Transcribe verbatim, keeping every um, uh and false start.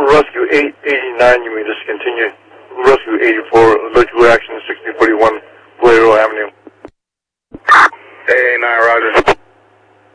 Rescue eight eighty-nine, you may discontinue. Rescue eighty-four, alert you